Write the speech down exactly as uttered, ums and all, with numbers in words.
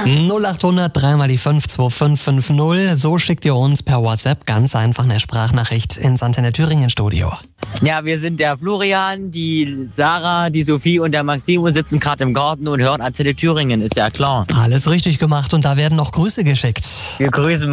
null achthundert drei mal die fünf zwei fünf fünf null. So schickt ihr uns per WhatsApp ganz einfach eine Sprachnachricht ins Antenne Thüringen Studio. Ja, wir sind der Florian, die Sarah, die Sophie und der Maxim und sitzen gerade im Garten und hören Antenne Thüringen, ist ja klar. Alles richtig gemacht und da werden noch Grüße geschickt. Wir grüßen